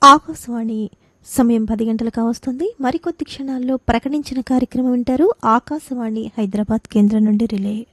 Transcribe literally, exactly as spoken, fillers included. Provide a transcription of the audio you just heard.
ఆకాశవాణి సమయం పది గంటలకు వస్తుంది. మరికొద్ది క్షణాల్లో ప్రకటించిన కార్యక్రమం వింటారు. ఆకాశవాణి హైదరాబాద్ కేంద్రం నుండి రిలే.